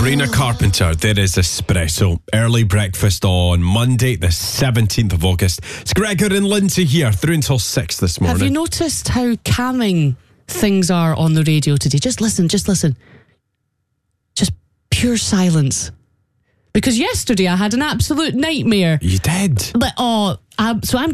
Sabrina Carpenter, there is Espresso. Early breakfast on Monday, the 17th of August. It's Gregor and Lindsay here, through until 6 this morning. Have you noticed how calming things are on the radio today? Just listen. Just pure silence. Because yesterday I had an absolute nightmare. You did? So I'm